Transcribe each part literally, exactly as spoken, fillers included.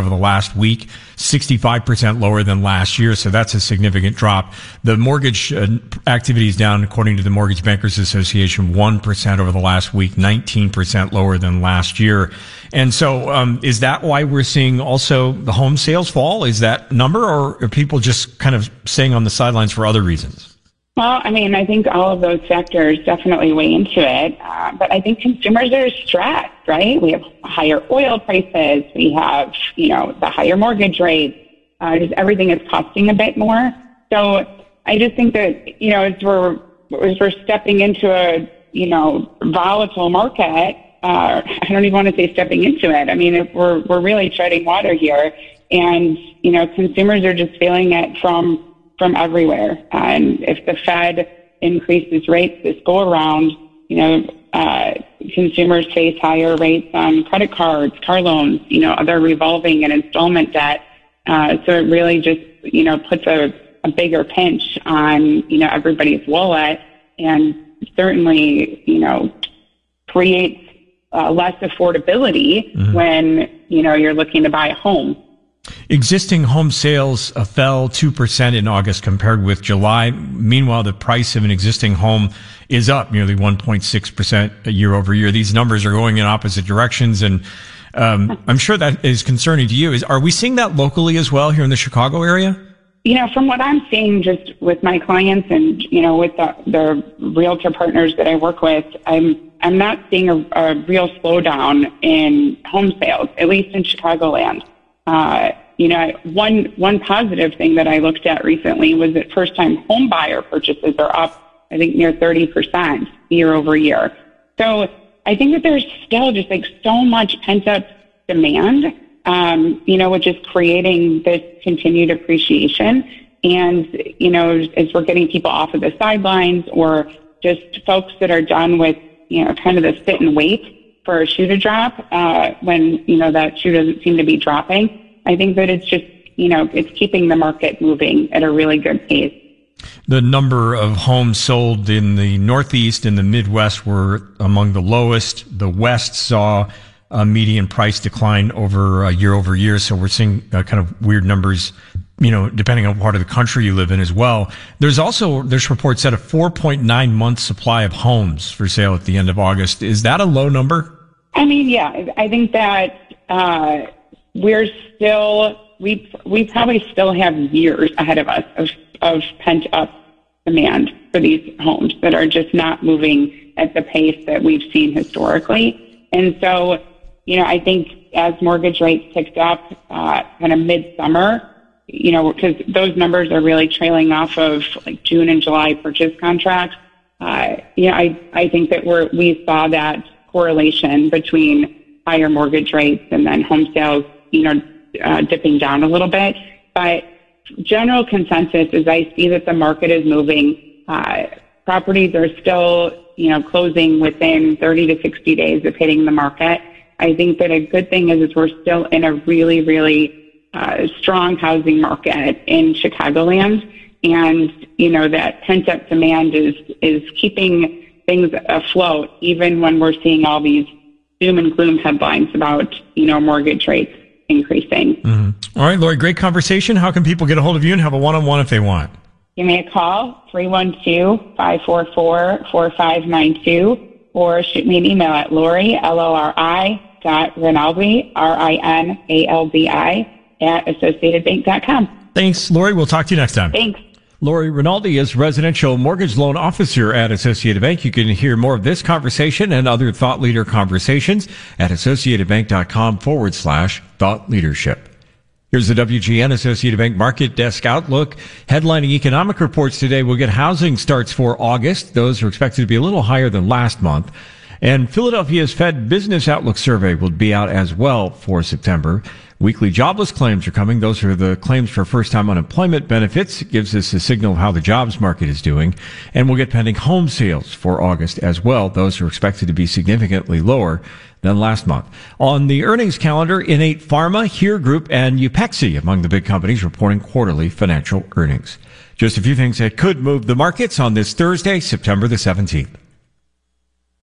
over the last week, sixty-five percent lower than last year. So that's a significant drop. The mortgage uh, activity is down, according to the Mortgage Bankers Association, one percent over the last week, nineteen percent lower than last year. And so, um, is that why we're seeing also the home sales fall? Is that number, or are people just kind of staying on the sidelines for other reasons? Well, I mean, I think all of those factors definitely weigh into it. Uh, but I think consumers are stressed, right? We have higher oil prices. We have, you know, the higher mortgage rates. Uh, just everything is costing a bit more. So I just think that, you know, as we're, as we're stepping into a, you know, volatile market, uh, I don't even want to say stepping into it. I mean, if we're, we're really treading water here, and, you know, consumers are just feeling it from, from everywhere. And if the Fed increases rates this go around, you know, uh, consumers face higher rates on credit cards, car loans, you know, other revolving and installment debt. Uh, so it really just, you know, puts a, a bigger pinch on, you know, everybody's wallet, and certainly, you know, creates uh, less affordability mm-hmm. when, you know, you're looking to buy a home. Existing home sales uh, fell two percent in August compared with July. Meanwhile, the price of an existing home is up nearly one point six percent year over year. These numbers are going in opposite directions, and um, I'm sure that is concerning to you. Is, are we seeing that locally as well here in the Chicago area? You know, from what I'm seeing just with my clients and, you know, with the, the realtor partners that I work with, I'm I'm not seeing a, a real slowdown in home sales, at least in Chicagoland. Uh, you know, one, one positive thing that I looked at recently was that first-time home buyer purchases are up, I think, near thirty percent year over year. So I think that there's still just like so much pent-up demand, um, you know, which is creating this continued appreciation. And, you know, as we're getting people off of the sidelines, or just folks that are done with, you know, kind of the sit and wait for a shoe to drop, uh, when, you know, that shoe doesn't seem to be dropping. I think that it's just, you know, it's keeping the market moving at a really good pace. The number of homes sold in the Northeast and the Midwest were among the lowest. The West saw a median price decline over uh, year over year. So we're seeing uh, kind of weird numbers, you know, depending on what part of the country you live in as well. There's also, this report said, a four point nine month supply of homes for sale at the end of August. Is that a low number? I mean, yeah, I think that uh, we're still, we we probably still have years ahead of us of, of pent up demand for these homes that are just not moving at the pace that we've seen historically. And so, you know, I think as mortgage rates ticked up uh, kind of midsummer, you know, because those numbers are really trailing off of like June and July purchase contracts. Uh, you know, I, I think that we're, we saw that correlation between higher mortgage rates and then home sales, you know, uh, dipping down a little bit. But general consensus is I see that the market is moving. Uh, properties are still, you know, closing within thirty to sixty days of hitting the market. I think that a good thing is, is we're still in a really, really uh, strong housing market in Chicagoland. And, you know, that pent-up demand is, is keeping things afloat, even when we're seeing all these doom and gloom headlines about, you know, mortgage rates increasing. Mm-hmm. All right, Lori, great conversation. How can people get a hold of you and have a one-on-one if they want? Give me a call, three one two, five four four, four five nine two, or shoot me an email at Lori, L O R I, dot Rinaldi, R I N A L D I, at associated bank dot com. Thanks, Lori. We'll talk to you next time. Thanks. Lori Rinaldi is Residential Mortgage Loan Officer at Associated Bank. You can hear more of this conversation and other thought leader conversations at associatedbank.com forward slash thought leadership. Here's the W G N Associated Bank Market Desk Outlook. Headlining economic reports today, we'll get housing starts for August. Those are expected to be a little higher than last month. And Philadelphia's Fed Business Outlook Survey will be out as well for September. Weekly jobless claims are coming. Those are the claims for first-time unemployment benefits. It gives us a signal of how the jobs market is doing. And we'll get pending home sales for August as well. Those are expected to be significantly lower than last month. On the earnings calendar, Innate Pharma, Here Group, and Upexi among the big companies reporting quarterly financial earnings. Just a few things that could move the markets on this Thursday, September the seventeenth.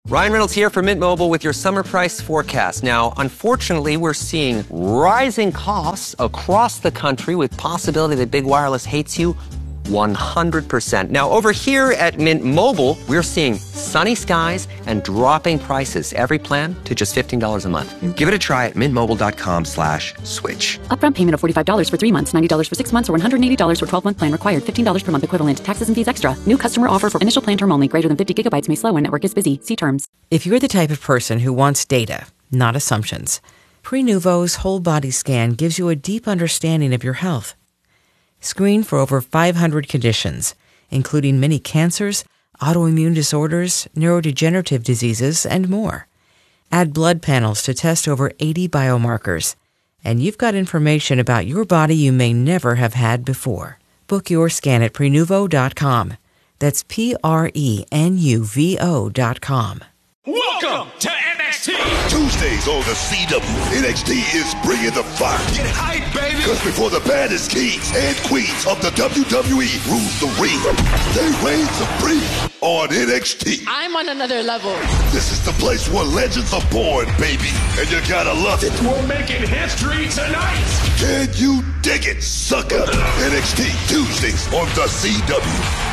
Ryan Reynolds here from Mint Mobile with your summer price forecast. Now, unfortunately, we're seeing rising costs across the country with possibility that big wireless hates you one hundred percent. Now, over here at Mint Mobile, we're seeing sunny skies and dropping prices. Every plan to just fifteen dollars a month. Give it a try at mintmobile.com slash switch. Upfront payment of forty-five dollars for three months, ninety dollars for six months, or one hundred eighty dollars for twelve-month plan required. fifteen dollars per month equivalent. Taxes and fees extra. New customer offer for initial plan term only. Greater than fifty gigabytes may slow when network is busy. See terms. If you're the type of person who wants data, not assumptions, Prenuvo's whole body scan gives you a deep understanding of your health. Screen for over five hundred conditions, including many cancers, autoimmune disorders, neurodegenerative diseases, and more. Add blood panels to test over eighty biomarkers, and you've got information about your body you may never have had before. Book your scan at Prenuvo dot com. That's P R E N U V O dot com. Welcome to N X T! Tuesdays on the C W, N X T is bringing the fire. Get hype, baby! Because before the baddest kings and queens of the W W E rule the ring, they reign supreme on N X T. I'm on another level. This is the place where legends are born, baby, and you gotta love it. We're making history tonight! Can you dig it, sucker? N X T, Tuesdays on the C W.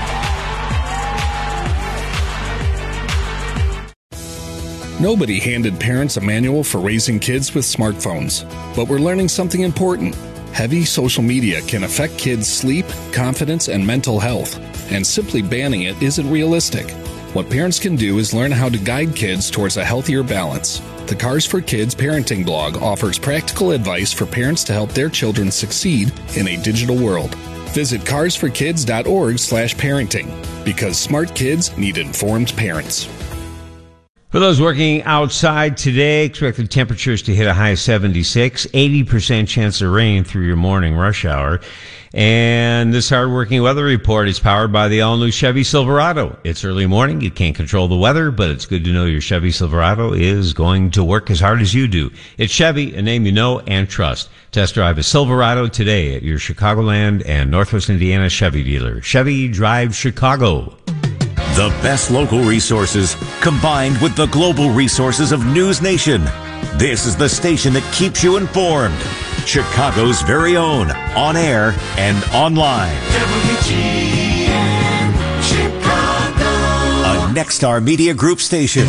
Nobody handed parents a manual for raising kids with smartphones, but we're learning something important. Heavy social media can affect kids' sleep, confidence, and mental health, and simply banning it isn't realistic. What parents can do is learn how to guide kids towards a healthier balance. The Cars for Kids parenting blog offers practical advice for parents to help their children succeed in a digital world. Visit cars for kids dot org slash parenting, because smart kids need informed parents. For those working outside today, expect the temperatures to hit a high of seventy-six, eighty percent chance of rain through your morning rush hour. And this hard-working weather report is powered by the all-new Chevy Silverado. It's early morning. You can't control the weather, but it's good to know your Chevy Silverado is going to work as hard as you do. It's Chevy, a name you know and trust. Test drive a Silverado today at your Chicagoland and Northwest Indiana Chevy dealer. Chevy Drive Chicago. The best local resources combined with the global resources of News Nation. This is the station that keeps you informed. Chicago's very own, on air and online. W G N Chicago. A Nexstar Media Group station.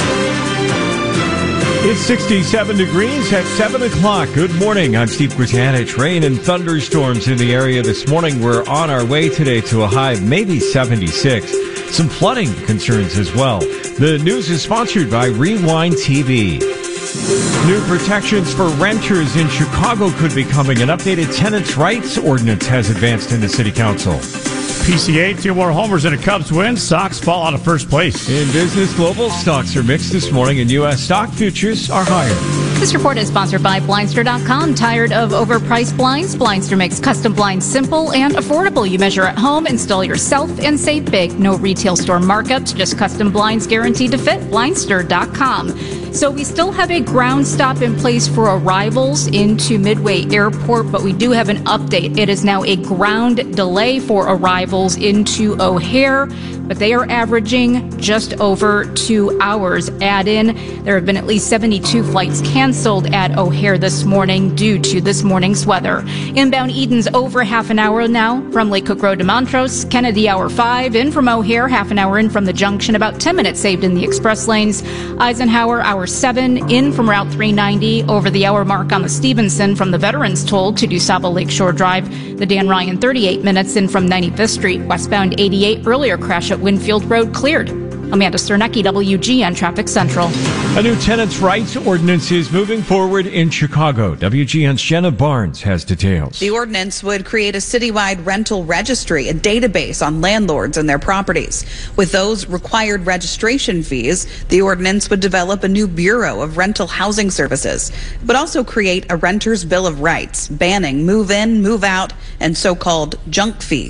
It's sixty-seven degrees at seven o'clock. Good morning. I'm Steve Kritanich. Rain and thunderstorms in the area this morning. We're on our way today to a high of maybe seventy-six. Some flooding concerns as well. The news is sponsored by Rewind T V. New protections for renters in Chicago could be coming. An updated tenants' rights ordinance has advanced into City Council. P C A, two more homers and a Cubs win. Sox fall out of first place. In business, global stocks are mixed this morning, and U S stock futures are higher. This report is sponsored by Blindster dot com. Tired of overpriced blinds? Blindster makes custom blinds simple and affordable. You measure at home, install yourself, and save big. No retail store markups, just custom blinds guaranteed to fit. Blindster dot com. So we still have a ground stop in place for arrivals into Midway Airport, but we do have an update. It is now a ground delay for arrivals into O'Hare, but they are averaging just over two hours. Add in, there have been at least seventy-two flights canceled at O'Hare this morning due to this morning's weather. Inbound Eden's over half an hour now from Lake Cook Road to Montrose. Kennedy, hour five. In from O'Hare, half an hour in from the junction. About ten minutes saved in the express lanes. Eisenhower, hour seven. In from Route three ninety. Over the hour mark on the Stevenson from the Veterans Toll to DuSable Lakeshore Drive. The Dan Ryan, thirty-eight minutes in from ninety-fifth Street. Westbound eighty-eight. Earlier crash at Winfield Road cleared. Amanda Sternecki, W G N Traffic Central. A new tenants' rights ordinance is moving forward in Chicago. W G N's Jenna Barnes has details. The ordinance would create a citywide rental registry, a database on landlords and their properties. With those required registration fees, the ordinance would develop a new Bureau of Rental Housing Services, but also create a renter's bill of rights, banning move-in, move-out, and so-called junk fees.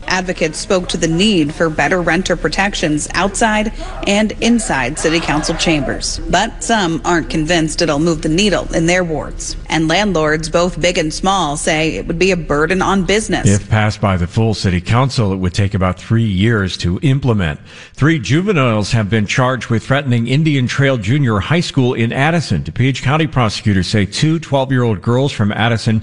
Advocates spoke to the need for better renter protections outside and inside city council chambers. But some aren't convinced it'll move the needle in their wards. And landlords, both big and small, say it would be a burden on business. If passed by the full city council, it would take about three years to implement. Three juveniles have been charged with threatening Indian Trail Junior High School in Addison. DuPage County prosecutors say two twelve-year-old girls from Addison